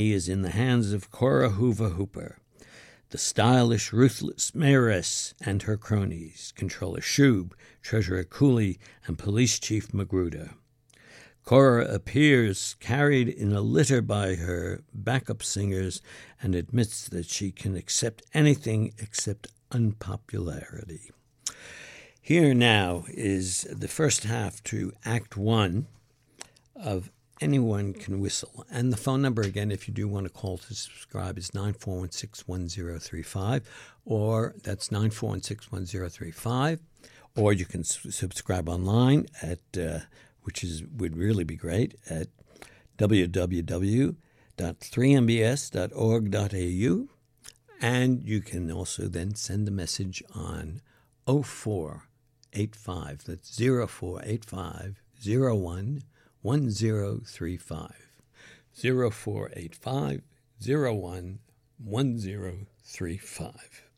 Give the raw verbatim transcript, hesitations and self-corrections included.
He is in the hands of Cora Hoover Hooper. The stylish, ruthless mayoress and her cronies, Controller Shub, Treasurer Cooley, and Police Chief Magruder. Cora appears carried in a litter by her backup singers and admits that she can accept anything except unpopularity. Here now is the first half to Act One of Anyone Can Whistle. And the phone number, again, if you do want to call to subscribe, is nine four one six one zero three five, or that's nine four one six one zero three five, or you can s- subscribe online at, uh, which is would really be great, at w w w dot three m b s dot org dot a u, and you can also then send a message on oh four eight five, that's zero four eight five zero one one zero three five, zero four eight five zero one one zero three five.